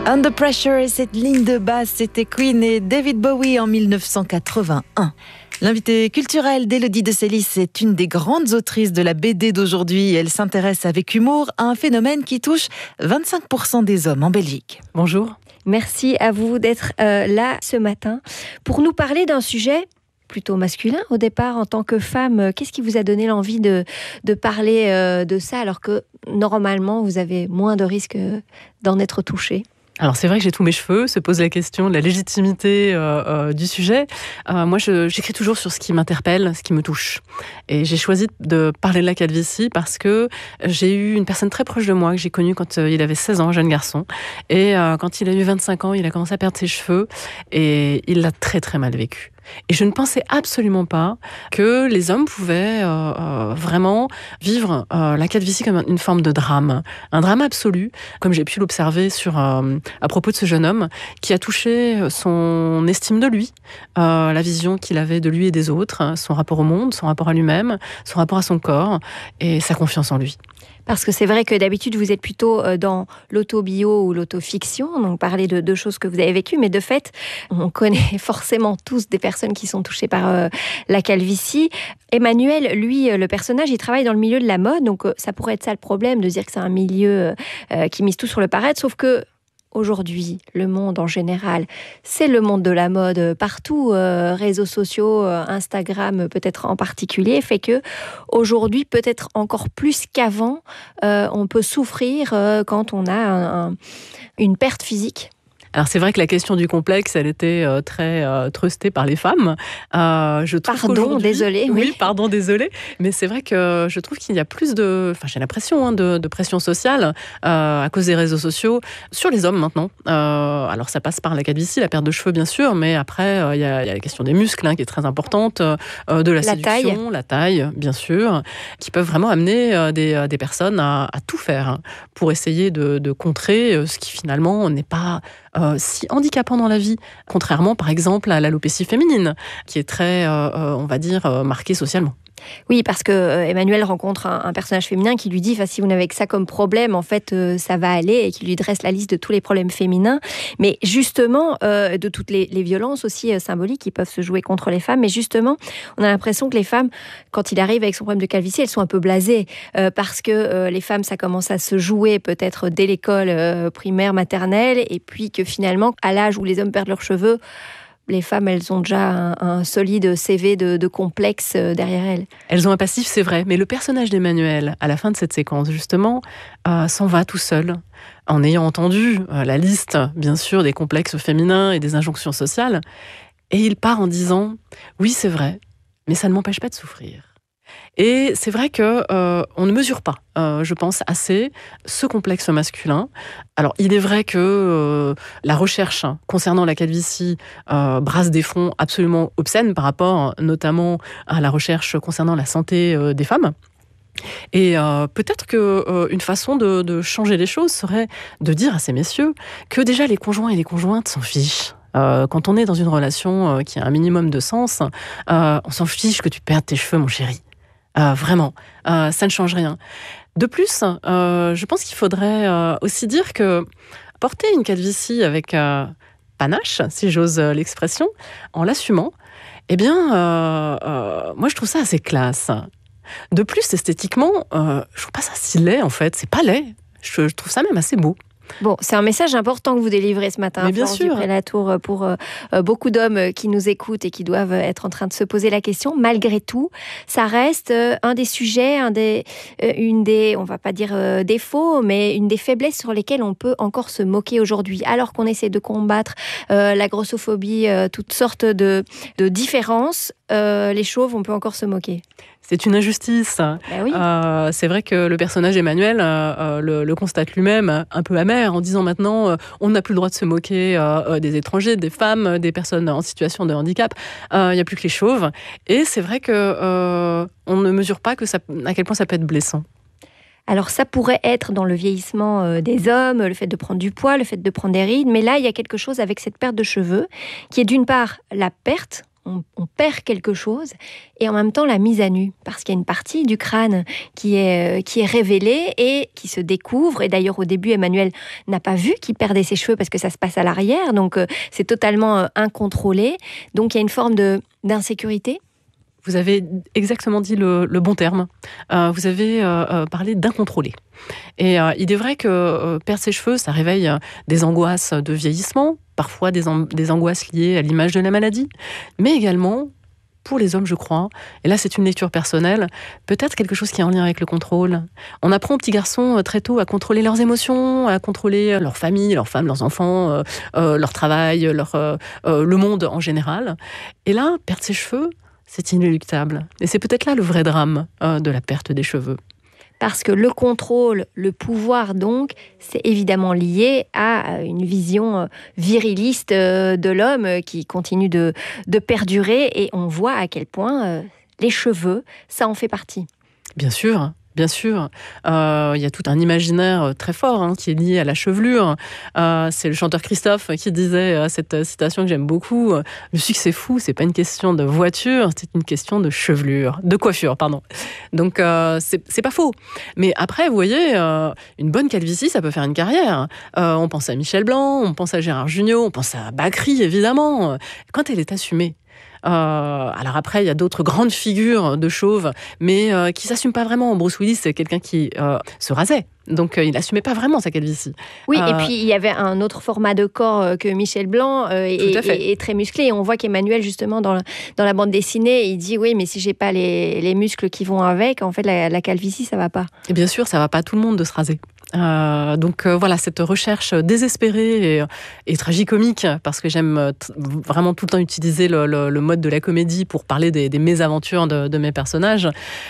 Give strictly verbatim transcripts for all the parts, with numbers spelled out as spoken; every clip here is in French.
Under Pressure et cette ligne de basse, c'était Queen et David Bowie en mille neuf cent quatre-vingt-un. L'invitée culturelle d'Élodie de Sélis est une des grandes autrices de la B D d'aujourd'hui. Elle s'intéresse avec humour à un phénomène qui touche vingt-cinq pour cent des hommes en Belgique. Bonjour. Merci à vous d'être euh, là ce matin pour nous parler d'un sujet plutôt masculin au départ en tant que femme. Qu'est-ce qui vous a donné l'envie de, de parler euh, de ça alors que normalement vous avez moins de risques d'en être touché ? Alors c'est vrai que j'ai tous mes cheveux, se pose la question de la légitimité euh, euh, du sujet. Euh, moi je, j'écris toujours sur ce qui m'interpelle, ce qui me touche. Et j'ai choisi de parler de la calvitie parce que j'ai eu une personne très proche de moi que j'ai connue quand euh, il avait seize ans, jeune garçon. Et euh, quand il a eu vingt-cinq ans, il a commencé à perdre ses cheveux et il l'a très très mal vécu. Et je ne pensais absolument pas que les hommes pouvaient euh, euh, vraiment vivre euh, la calvitie comme une forme de drame, un drame absolu, comme j'ai pu l'observer sur, euh, à propos de ce jeune homme qui a touché son estime de lui, euh, la vision qu'il avait de lui et des autres, son rapport au monde, son rapport à lui-même, son rapport à son corps et sa confiance en lui. Parce que c'est vrai que d'habitude, vous êtes plutôt dans l'autobio ou l'autofiction, donc parler de deux choses que vous avez vécues, mais de fait, on connaît forcément tous des personnes qui sont touchées par euh, la calvitie. Emmanuel, lui, le personnage, il travaille dans le milieu de la mode, donc euh, ça pourrait être ça le problème, de dire que c'est un milieu euh, qui mise tout sur le paraître, sauf que aujourd'hui, le monde en général, c'est le monde de la mode partout, euh, réseaux sociaux, euh, Instagram peut-être en particulier, fait que aujourd'hui, peut-être encore plus qu'avant, euh, on peut souffrir euh, quand on a un, un, une perte physique. Alors c'est vrai que la question du complexe, elle était euh, très euh, trustée par les femmes. Euh, je trouve pardon, désolée. Oui, oui, pardon, désolée. Mais c'est vrai que je trouve qu'il y a plus de, enfin j'ai l'impression hein, de, de pression sociale euh, à cause des réseaux sociaux sur les hommes maintenant. Euh, alors ça passe par la calvitie, la perte de cheveux bien sûr, mais après euh, il y, a, y a la question des muscles hein, qui est très importante, euh, de la, la séduction, taille. la taille bien sûr, qui peuvent vraiment amener euh, des, des personnes à, à tout faire hein, pour essayer de, de contrer euh, ce qui finalement n'est pas Euh, si handicapant dans la vie, contrairement par exemple à l'alopécie féminine, qui est très, euh, on va dire, euh, marquée socialement. Oui, parce que euh, Emmanuel rencontre un, un personnage féminin qui lui dit, si vous n'avez que ça comme problème, en fait, euh, ça va aller, et qui lui dresse la liste de tous les problèmes féminins. Mais justement, euh, de toutes les, les violences aussi euh, symboliques qui peuvent se jouer contre les femmes. Mais justement, on a l'impression que les femmes, quand il arrive avec son problème de calvitie, elles sont un peu blasées euh, parce que euh, les femmes, ça commence à se jouer peut-être dès l'école euh, primaire, maternelle, et puis que finalement, à l'âge où les hommes perdent leurs cheveux, les femmes, elles ont déjà un, un solide C V de, de complexe derrière elles. Elles ont un passif, c'est vrai. Mais le personnage d'Emmanuel, à la fin de cette séquence, justement, euh, s'en va tout seul. En ayant entendu euh, la liste, bien sûr, des complexes féminins et des injonctions sociales. Et il part en disant « Oui, c'est vrai, mais ça ne m'empêche pas de souffrir ». Et c'est vrai qu'on euh, ne mesure pas, euh, je pense, assez ce complexe masculin. Alors, il est vrai que euh, la recherche concernant la calvitie euh, brasse des fonds absolument obscènes par rapport notamment à la recherche concernant la santé euh, des femmes. Et euh, peut-être qu'une euh, façon de, de changer les choses serait de dire à ces messieurs que déjà les conjoints et les conjointes s'en fichent. Euh, quand on est dans une relation euh, qui a un minimum de sens, euh, on s'en fiche que tu perdes tes cheveux, mon chéri. Euh, vraiment, euh, ça ne change rien. De plus, euh, je pense qu'il faudrait euh, aussi dire que porter une calvitie avec euh, panache, si j'ose l'expression, en l'assumant, eh bien, euh, euh, moi je trouve ça assez classe. De plus, esthétiquement, euh, je trouve pas ça si laid en fait, c'est pas laid. Je, je trouve ça même assez beau. Bon, c'est un message important que vous délivrez ce matin, mais bien Florence sûr. Dupré-Latour, pour euh, beaucoup d'hommes qui nous écoutent et qui doivent être en train de se poser la question. Malgré tout, ça reste euh, un des sujets, un des, euh, une des, on va pas dire euh, défauts, mais une des faiblesses sur lesquelles on peut encore se moquer aujourd'hui. Alors qu'on essaie de combattre euh, la grossophobie, euh, toutes sortes de, de différences, euh, les chauves, on peut encore se moquer. C'est une injustice. Ben oui. euh, c'est vrai que le personnage Emmanuel euh, le, le constate lui-même, un peu amer, en disant maintenant euh, on n'a plus le droit de se moquer euh, des étrangers, des femmes, des personnes en situation de handicap. Il euh, n'y a plus que les chauves. Et c'est vrai qu'on euh, ne mesure pas que ça, à quel point ça peut être blessant. Alors ça pourrait être dans le vieillissement euh, des hommes, le fait de prendre du poids, le fait de prendre des rides, mais là il y a quelque chose avec cette perte de cheveux qui est d'une part la perte. on, on perd quelque chose, et en même temps la mise à nu, parce qu'il y a une partie du crâne qui est, qui est révélée et qui se découvre. Et d'ailleurs, au début, Emmanuel n'a pas vu qu'il perdait ses cheveux parce que ça se passe à l'arrière, donc euh, c'est totalement euh, incontrôlé. Donc il y a une forme de, d'insécurité. Vous avez exactement dit le, le bon terme. Euh, vous avez euh, parlé d'incontrôlé. Et euh, il est vrai que euh, perdre ses cheveux, ça réveille des angoisses de vieillissement, parfois des, an- des angoisses liées à l'image de la maladie, mais également, pour les hommes, je crois, et là c'est une lecture personnelle, peut-être quelque chose qui est en lien avec le contrôle. On apprend aux petits garçons très tôt à contrôler leurs émotions, à contrôler leur famille, leurs femmes, leurs enfants, euh, euh, leur travail, leur, euh, euh, le monde en général. Et là, perdre ses cheveux, c'est inéluctable. Et c'est peut-être là le vrai drame euh, de la perte des cheveux. Parce que le contrôle, le pouvoir donc, c'est évidemment lié à une vision viriliste de l'homme qui continue de, de perdurer. Et on voit à quel point les cheveux, ça en fait partie. Bien sûr. Bien sûr, euh, il y a tout un imaginaire très fort hein, qui est lié à la chevelure. Euh, c'est le chanteur Christophe qui disait euh, cette citation que j'aime beaucoup. Le succès fou, c'est pas une question de voiture, c'est une question de chevelure, de coiffure, pardon. Donc euh, c'est, c'est pas faux. Mais après, vous voyez, euh, une bonne calvitie, ça peut faire une carrière. Euh, on pense à Michel Blanc, on pense à Gérard Jugnot, on pense à Bacri, évidemment. Quand elle est assumée. Euh, alors après, il y a d'autres grandes figures de chauves, mais euh, qui ne s'assument pas vraiment. Bruce Willis, c'est quelqu'un qui euh, se rasait. Donc, euh, il n'assumait pas vraiment sa calvitie. Oui, euh, et puis il y avait un autre format de corps que Michel Blanc, euh, et, et, et très musclé. Et on voit qu'Emmanuel, justement, dans la, dans la bande dessinée, il dit « Oui, mais si j'ai pas les, les muscles qui vont avec, en fait, la, la calvitie, ça va pas. » Et bien sûr, ça va pas à tout le monde de se raser. Euh, donc euh, voilà, cette recherche désespérée et, et tragicomique, parce que j'aime t- vraiment tout le temps utiliser le, le, le mode de la comédie pour parler des, des mésaventures de, de mes personnages,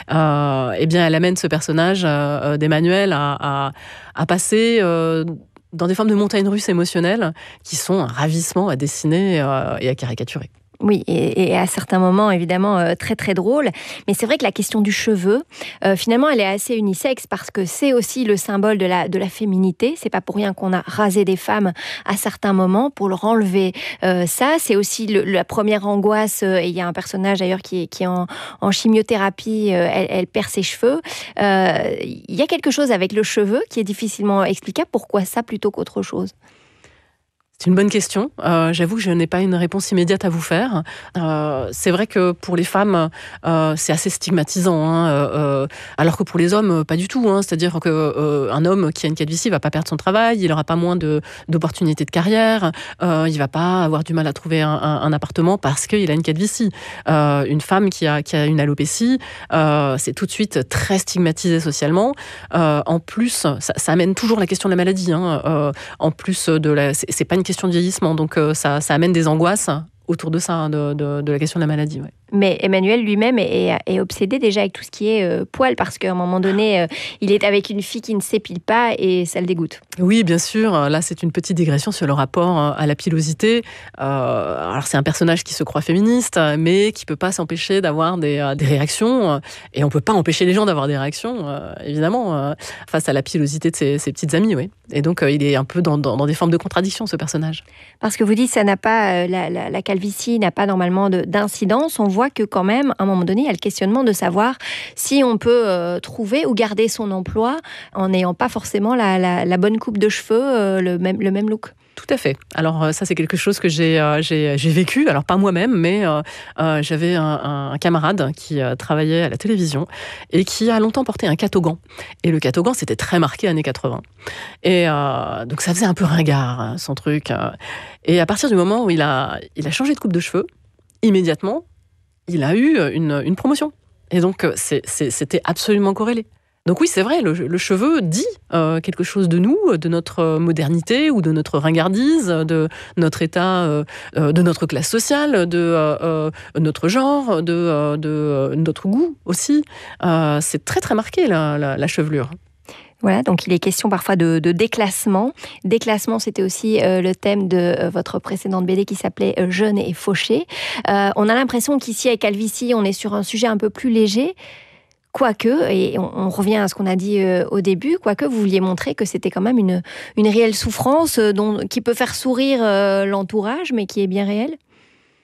euh, eh bien elle amène ce personnage euh, d'Emmanuel à, à, à passer euh, dans des formes de montagnes russes émotionnelles qui sont un ravissement à dessiner euh, et à caricaturer. Oui, et, et à certains moments, évidemment, euh, très très drôle. Mais c'est vrai que la question du cheveu, euh, finalement, elle est assez unisexe parce que c'est aussi le symbole de la, de la féminité. C'est pas pour rien qu'on a rasé des femmes à certains moments pour leur enlever euh, ça. C'est aussi le, la première angoisse. Euh, et il y a un personnage d'ailleurs qui est, qui est en, en chimiothérapie. Euh, elle, elle perd ses cheveux. Euh, il y a quelque chose avec le cheveu qui est difficilement explicable. Pourquoi ça plutôt qu'autre chose ? C'est une bonne question. Euh, j'avoue que je n'ai pas une réponse immédiate à vous faire. Euh, c'est vrai que pour les femmes, euh, c'est assez stigmatisant, hein, euh, alors que pour les hommes, pas du tout. Hein. C'est-à-dire qu'un euh, homme qui a une calvitie va pas perdre son travail, il n'aura pas moins de, d'opportunités de carrière, euh, il va pas avoir du mal à trouver un, un, un appartement parce qu'il a une calvitie. Euh, une femme qui a, qui a une alopécie, euh, c'est tout de suite très stigmatisé socialement. Euh, en plus, ça, ça amène toujours la question de la maladie. Hein. Euh, en plus de la, c'est, c'est pas une question de vieillissement, donc euh, ça, ça amène des angoisses autour de ça, de, de, de la question de la maladie. Ouais. Mais Emmanuel lui-même est, est, est obsédé déjà avec tout ce qui est euh, poils, parce qu'à un moment donné, euh, il est avec une fille qui ne s'épile pas et ça le dégoûte. Oui, bien sûr. Là, c'est une petite digression sur le rapport à la pilosité. Euh, alors, c'est un personnage qui se croit féministe, mais qui ne peut pas s'empêcher d'avoir des, des réactions. Et on ne peut pas empêcher les gens d'avoir des réactions, euh, évidemment, euh, face à la pilosité de ses, ses petites amies. Oui. Et donc, euh, il est un peu dans, dans, dans des formes de contradiction, ce personnage. Parce que vous dites, ça n'a pas, euh, la, la, la calvitie n'a pas normalement de, d'incidence. On voit que quand même, à un moment donné, il y a le questionnement de savoir si on peut euh, trouver ou garder son emploi en n'ayant pas forcément la, la, la bonne coupe de cheveux, euh, le, même, le même look. Tout à fait. Alors ça, c'est quelque chose que j'ai, euh, j'ai, j'ai vécu, alors pas moi-même, mais euh, euh, j'avais un, un camarade qui euh, travaillait à la télévision et qui a longtemps porté un catogan. Et le catogan, c'était très marqué années quatre-vingts. Et euh, donc ça faisait un peu ringard, hein, son truc. Et à partir du moment où il a, il a changé de coupe de cheveux, immédiatement, il a eu une, une promotion. Et donc, c'est, c'est, c'était absolument corrélé. Donc oui, c'est vrai, le, le cheveu dit euh, quelque chose de nous, de notre modernité ou de notre ringardise, de notre état, euh, de notre classe sociale, de euh, notre genre, de, euh, de notre goût aussi. Euh, c'est très très marqué la, la, la chevelure. Voilà, donc il est question parfois de, de déclassement. Déclassement, c'était aussi euh, le thème de euh, votre précédente B D qui s'appelait euh, Jeune et fauché. Euh, on a l'impression qu'ici, avec calvitie, on est sur un sujet un peu plus léger. Quoique, et on, on revient à ce qu'on a dit euh, au début, quoique vous vouliez montrer que c'était quand même une, une réelle souffrance euh, dont, qui peut faire sourire euh, l'entourage, mais qui est bien réelle.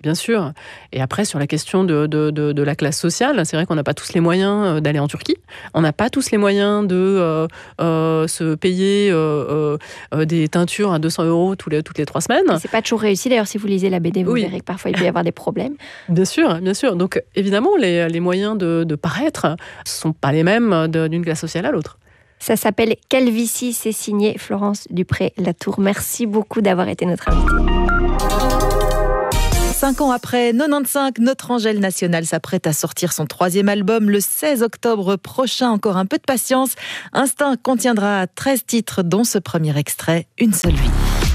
Bien sûr. Et après, sur la question de, de, de, de la classe sociale, c'est vrai qu'on n'a pas tous les moyens d'aller en Turquie. On n'a pas tous les moyens de euh, euh, se payer euh, euh, des teintures à deux cents euros tous les, toutes les trois semaines. Et c'est pas toujours réussi. D'ailleurs, si vous lisez la B D, vous oui. verrez que parfois il peut y avoir des problèmes. Bien sûr, bien sûr. Donc, évidemment, les, les moyens de, de paraître ne sont pas les mêmes de, d'une classe sociale à l'autre. Ça s'appelle Calvitie, c'est signé Florence Dupré-Latour. Merci beaucoup d'avoir été notre invitée. Cinq ans après quatre-vingt-quinze, notre Angèle nationale s'apprête à sortir son troisième album le seize octobre prochain. Encore un peu de patience. Instinct contiendra treize titres, dont ce premier extrait, Une seule vie.